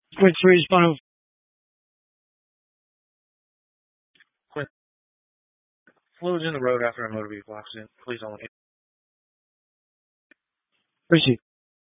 Quick freeze, final. Quick. Fluids in the road after a motor vehicle accident. Please only. Proceed.